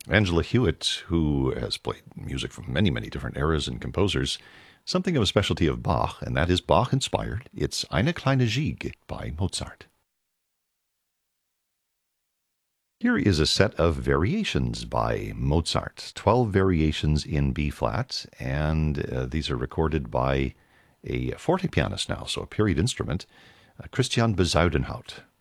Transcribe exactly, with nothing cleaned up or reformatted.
Angela Hewitt, who has played music from many, many different eras and composers, something of a specialty of Bach, and that is Bach-inspired. It's Eine kleine Gigue by Mozart. Here is a set of variations by Mozart, twelve variations in B-flat, and uh, these are recorded by a forte pianist now, so a period instrument, uh, Christian Bezuidenhout.